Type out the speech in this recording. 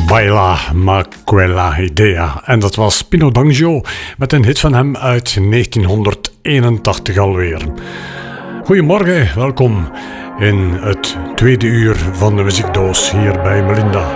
Baila ma quella idea. En dat was Pino D'Angio met een hit van hem uit 1981 alweer. Goedemorgen, welkom in het tweede uur van de muziekdoos hier bij Melinda.